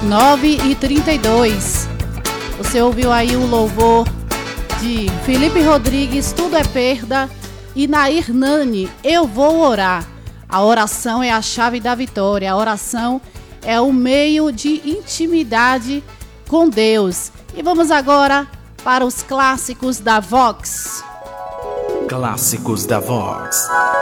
9h32. Você ouviu aí o louvor de Felipe Rodrigues, Tudo é Perda, e Nair Nani, Eu Vou Orar. A oração é a chave da vitória. A oração é o meio de intimidade com Deus. E vamos agora para os clássicos da Vox. Clássicos da Vox.